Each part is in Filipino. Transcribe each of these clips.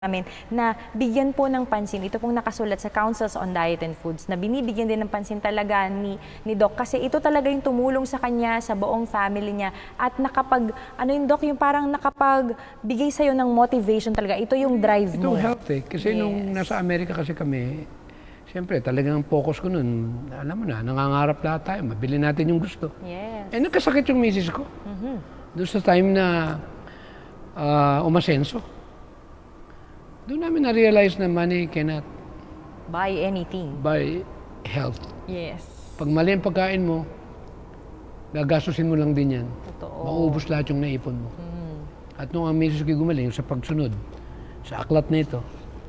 namin na bigyan po ng pansin. Ito pong nakasulat sa Councils on Diet and Foods na binibigyan din ng pansin talaga ni Doc kasi ito talaga yung tumulong sa kanya, sa buong family niya at nakapag, ano yung Doc, yung parang nakapagbigay sa'yo ng motivation talaga. Ito yung drive mo. Itong health kasi nung nasa Amerika kasi kami, siyempre talagang focus ko nun, alam mo na, nangangarap lahat tayo, mabili natin yung gusto. Yes. Eh nagkasakit yung misis ko. Doon sa time na umasenso. Doon namin na-realize na money cannot buy anything. buy health. Yes. Pag mali ang pagkain mo, gagastusin mo lang din yan. Totoo. Mauubos lahat yung naipon mo. At nung ang misis ko gumaling, sa pagsunod, sa aklat na ito,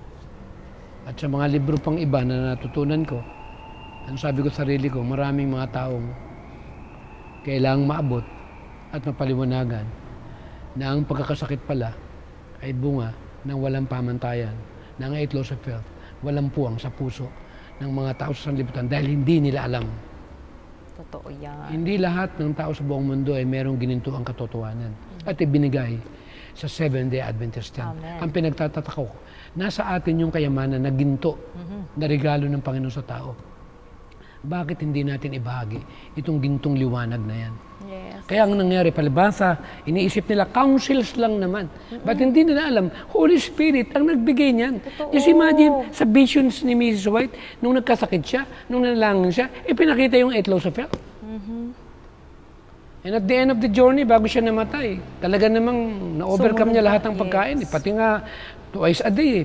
at sa mga libro pang iba na natutunan ko, ano sabi ko sa sarili ko, maraming mga taong kailangang maabot at mapaliwanagan na ang pagkakasakit pala ay bunga ng walang pamantayan, ng 8 laws of health, walang puwang sa puso ng mga tao sa sanlibutan dahil hindi nila alam. Totoo yan. Hindi lahat ng tao sa buong mundo ay merong ginintuang katotohanan at ibinigay sa Seventh-day Adventist yan. Ang pinagtatataka ko, nasa atin yung kayamanan na ginto na regalo ng Panginoon sa tao. Bakit hindi natin ibahagi itong gintong liwanag na yan? Yes. Kaya ang nangyari, palibasa, iniisip nila, councils lang naman. But hindi nila alam, Holy Spirit ang nagbigay niyan. Totoo. Just imagine, sa visions ni Mrs. White, nung nagkasakit siya, nung nanalangin siya, ipinakita yung 8 laws of health. And at the end of the journey, bago siya namatay, talaga namang na-overcome niya lahat ng pagkain. Yes. Pati nga, twice a day,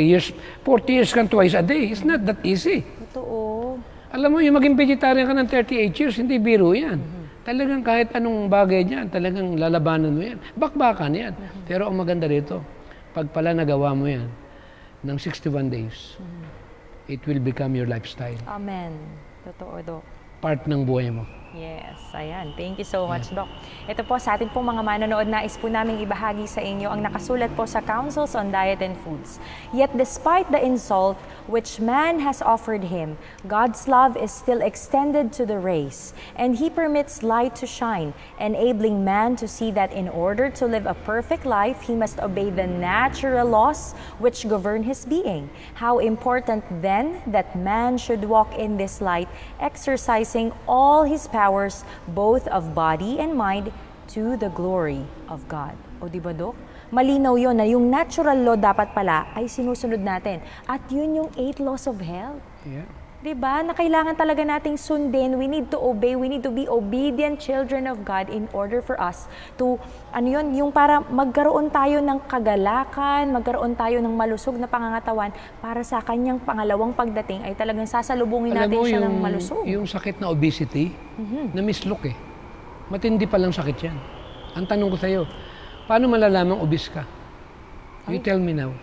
40 years kan twice a day. It's not that easy. Totoo. Alam mo, yung maging vegetarian ka ng 38 years, hindi biro yan. Talagang kahit anong bagay niyan, talagang lalabanan mo yan. Bakbakan yan. Pero ang maganda rito, pag pala nagawa mo yan, ng 61 days, it will become your lifestyle. Amen. Totoo, Doc. Part ng buhay mo. Yes, ayan. Thank you so much, Doc. Ito po sa atin pong mga manonood, nais po namin ibahagi sa inyo ang nakasulat po sa Councils on Diet and Foods. Yet despite the insult which man has offered him, God's love is still extended to the race, and He permits light to shine, enabling man to see that in order to live a perfect life, he must obey the natural laws which govern his being. How important then that man should walk in this light, exercising all his powers, both of body and mind, to the glory of God. O di ba, Dok? Malinaw yun na yung natural law dapat pala ay sinusunod natin. At yun yung 8 laws of health. Yeah. Di ba? Na kailangan talaga nating sundin. We need to obey. We need to be obedient children of God in order for us to, ano yun, yung para magkaroon tayo ng kagalakan, magkaroon tayo ng malusog na pangangatawan para sa kanyang pangalawang pagdating ay talagang sasalubungin natin siya ng malusog. Yung sakit na obesity, na mislok eh. Matindi palang sakit yan. Ang tanong ko sa'yo, paano malalamang obese ka? You tell me now.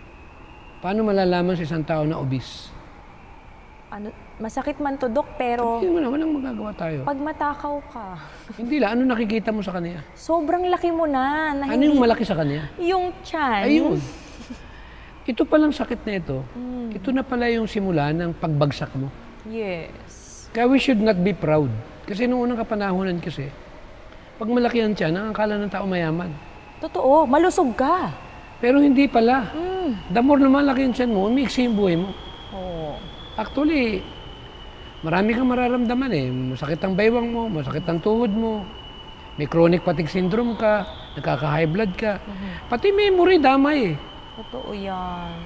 Paano malalaman sa isang tao na obese? Ano, masakit man to, Dok, pero Hindi mo na, walang magagawa tayo. pag matakaw ka, Hindi lang, ano nakikita mo sa kanya? sobrang laki mo na. Ano yung malaki sa kanya? Yung tiyan. Ayun. Ito palang sakit na ito. Ito na pala yung simula ng pagbagsak mo. Yes. Kaya we should not be proud. Kasi noong unang kapanahonan kasi, pag malaki ang tiyan, ang akala ng tao mayaman. Totoo, malusog ka. Pero hindi pala. The more lumalaki ang tiyan mo, umiksi yung buhay mo. Oo. Actually, marami kang mararamdaman eh. Masakit ang baywang mo, masakit ang tuhod mo, may chronic fatigue syndrome ka, nakaka-high blood ka. Pati memory damay eh. Totoo yan.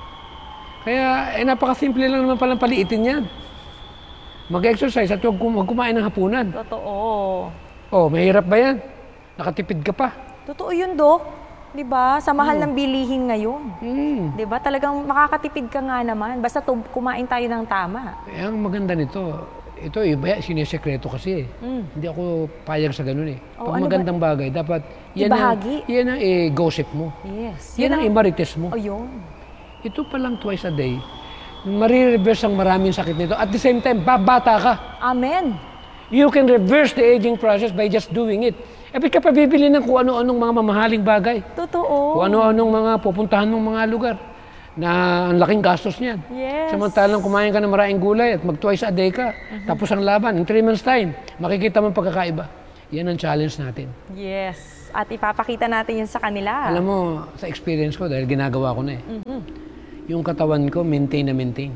Kaya napakasimple lang naman palang paliitin yan. Mag-exercise at huwag kumain ng hapunan. Totoo. Oh, mahirap ba yan? Nakatipid ka pa. Totoo yun, Dok. 'Di ba? Sa mahal ng bilihin ngayon. 'Di ba? Talagang makakatipid ka nga naman. Basta kumain tayo ng tama. Eh, ang maganda nito, ito iba sinisekreto kasi eh. Hindi ako payag sa ganun eh. Oh, Pag ano magandang bagay, dapat Ibahagi? yan ang gossip mo. Yes. Yan ang imarites mo. O yun. Ito pa lang twice a day, marireverse ang maraming sakit nito. At the same time, babata ka. Amen. You can reverse the aging process by just doing it. Eh, ba't ka pa bibili ng kung ano-anong mga mamahaling bagay? Totoo. Kung ano-anong mga pupuntahan mong mga lugar na ang laking gastos niyan. Yes. Samantalang kumain ka ng maraming gulay at mag-twice a day ka, tapos ang laban, in 3 months time, makikita mo ang pagkakaiba. Yan ang challenge natin. Yes. At ipapakita natin yun sa kanila. Alam mo, sa experience ko, dahil ginagawa ko na yung katawan ko, maintain na maintain.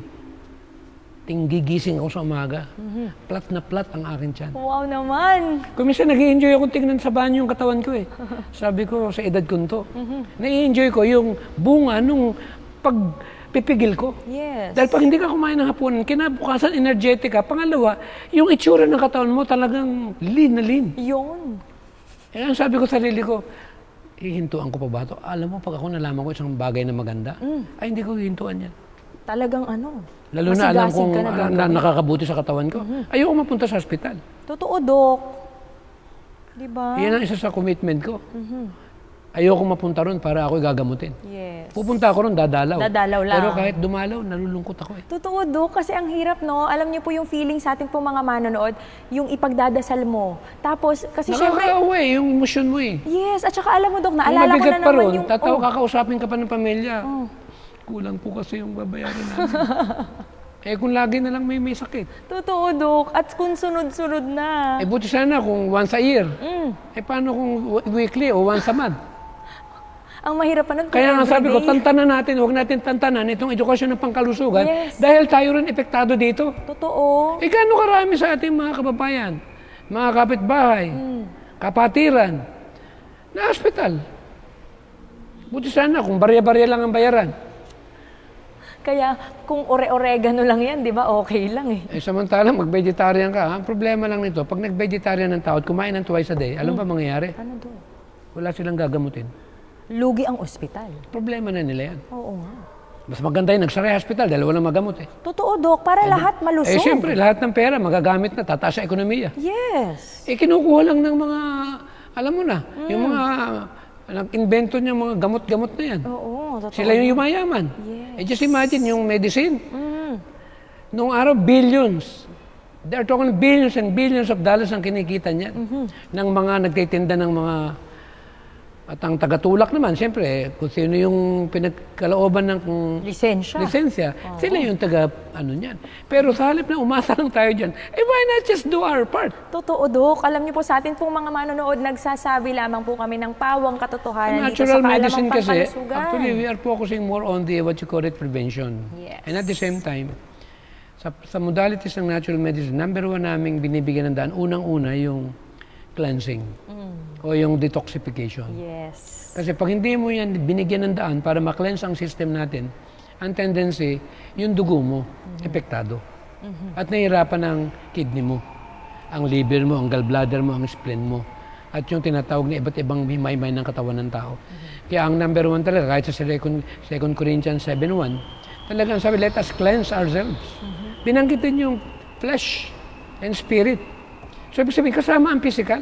Gigising ako sa umaga. Plat na plat ang akin tiyan. Wow naman! Kung minsan nag-i-enjoy ako tingnan sa banyo yung katawan ko eh. Sabi ko, sa edad ko to. Nai-enjoy ko yung bunga nung pagpipigil ko. Yes. Dahil pag hindi ka kumain ng hapunan, kinabukasan energetic ka. Pangalawa, yung itsura ng katawan mo talagang lean na lean. Yun. Eh, ang sabi ko sa sarili ko, hihintuan ko pa ba ito? Alam mo, pag ako nalaman ko isang bagay na maganda, ay hindi ko hihintuan yan. Talagang ano? Lalo na alam kong na nakakabuti sa katawan ko. Ayoko mapunta sa hospital. Totoo, Dok. Diba? Yan ang isa sa commitment ko. Ayoko mapunta ron para ako gagamutin. Yes. Pupunta ako ron, dadalaw. Dadalaw lang. Pero kahit dumalaw, nalulungkot ako eh. Totoo, Dok. Kasi ang hirap, no? Alam niyo po yung feeling sa ating po mga manonood, yung ipagdadasal mo. Tapos, kasi syempre... Nakakaawa eh, yung emosyon mo eh. Yes. At saka alam mo, Dok, Kung naalala ko mabigat na pa naman ron, yung... kakausapin ka pa ng pamilya. Kulang po kasi yung babayaran namin. Eh kung lagi na lang may sakit. Totoo, Dok. At kung sunod-sunod na. Eh buti sana kung once a year. Eh paano kung weekly o once a month? Ang mahirap pa nun. Kaya nga sabi ko, tantanan natin, huwag natin tantanan itong edukasyon ng pangkalusugan. Yes. Dahil tayo rin epektado dito. Totoo. Eh gaano karami sa ating mga kababayan, mga kapitbahay, kapatiran, na hospital. Buti sana kung barya-barya lang ang bayaran. Kaya kung ore-oregano lang yan, di ba, okay lang eh. Eh samantalang mag-vegetarian ka, ang problema lang nito, pag nag-vegetarian ng tao at kumain ng twice a day, alam ba mangyayari? Ano to? Wala silang gagamutin. Lugi ang ospital. Problema na nila yan. Oo nga. Mas maganda yung nagsara hospital dahil walang magamot eh. Totoo, Dok. Para lahat malusog. Eh siyempre, lahat ng pera magagamit na, tataas sa ekonomiya. Yes. Eh kinukuha lang ng mga, alam mo na, yung mga nag-invento niya mga gamot-gamot na yan. Oo, totoo. Sila yung yumayaman. Yes. Eh just imagine yung medicine. Noong araw, billions. They're talking billions and billions of dollars ang kinikita niyan. Ng mga nagtitinda ng mga... At ang tagatulak naman, siyempre, kung sino yung pinagkalooban ng lisensya, sila yung ano niyan. Pero sa halip na umasa lang tayo dyan, eh why not just do our part? Totoo, Dok. Alam niyo po sa atin pong mga manonood, nagsasabi lamang po kami ng pawang katotohanan dito sa Natural medicine kasi, pangkalusugan. actually, we are focusing more on the, what you call it, prevention. Yes. And at the same time, sa modalities ng natural medicine, number one naming binibigyan ng daan, unang-una yung cleansing. O yung detoxification. Yes. Kasi pag hindi mo yan binigyan ng daan para ma-cleanse ang system natin, ang tendency, yung dugo mo, epektado. At nahihirapan ang kidney mo, ang liver mo, ang gallbladder mo, ang spleen mo. At yung tinatawag na iba't ibang himay-may ng katawan ng tao. Kaya ang number one talaga, kahit sa 2 Corinthians 7:1, talagang sabi, let us cleanse ourselves. Binanggitin yung flesh and spirit. So, ibig sabihin, kasama ang physical.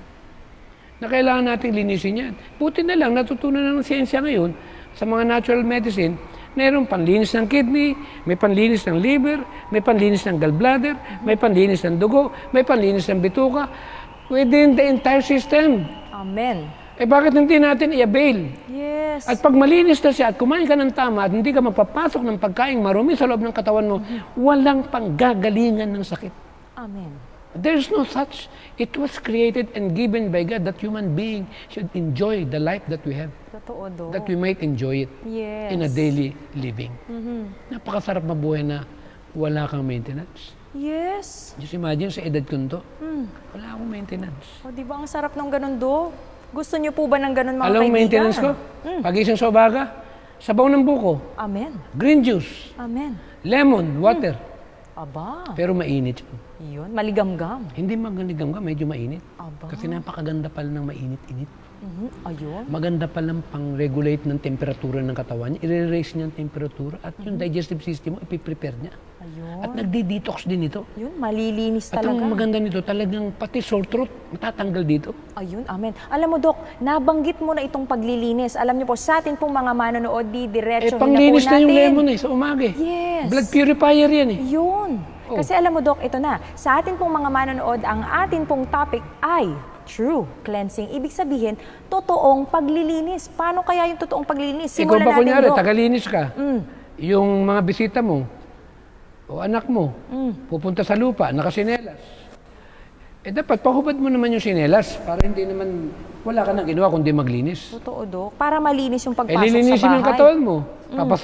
Na kailangan natin linisin yan. Buti na lang, natutunan ng siyensya ngayon sa mga natural medicine, mayroong panlinis ng kidney, may panlinis ng liver, may panlinis ng gallbladder, may panlinis ng dugo, may panlinis ng bituka, within the entire system. Amen. Eh bakit hindi natin i-avail? Yes. At pag malinis na siya at kumain ka ng tama at hindi ka magpapasok ng pagkain marumi sa loob ng katawan mo, walang panggagalingan ng sakit. Amen. There's no such. It was created and given by God that human being should enjoy the life that we have. Totoo, Dok. That we might enjoy it Yes. in a daily living. Napakasarap mabuhay na wala kang maintenance. Yes. Just imagine sa edad ko to, wala akong maintenance. O, di ba ang sarap ng ganun, Dok? Gusto niyo po ba ng ganun, mga Alam mo kaibigan? maintenance ko? Pagising sa umaga, sabaw ng buko, Amen. green juice, Amen. lemon, water. Aba. Pero mainit yun. Yun, maligamgam. Hindi magaligam ka, medyo mainit. Aba. Kasi napakaganda pala ng mainit-init. Ayun. Maganda palang pang-regulate ng temperatura ng katawan niya. I-raise niya ang temperatura at yung digestive system mo, ipiprepare niya. Ayun. At nagdi-detox din ito. Yun, malilinis At ang talaga. maganda nito, talagang pati sore throat, matatanggal dito. Ayun, amen. Alam mo, Dok, nabanggit mo na itong paglilinis. Alam niyo po, sa atin pong mga manonood, diretso Panglinis na po na yung natin. lemon sa umaga eh. Yes. Blood purifier yan eh. Yun. Oh. Kasi alam mo, Dok, ito na. Sa atin pong mga manonood, ang atin pong topic ay true cleansing. Ibig sabihin, totoong paglilinis. Paano kaya yung totoong paglilinis? Ikaw Simulan ba natin, kunyari, Dok. tagalinis ka, yung mga bisita mo, o anak mo, pupunta sa lupa, nakasinelas. dapat pahubad mo naman yung sinelas para hindi naman, wala ka nang ginawa kundi maglinis. Totoo, Dok. Para malinis yung pagpasok sa bahay. Lilinisin yung katawan mo.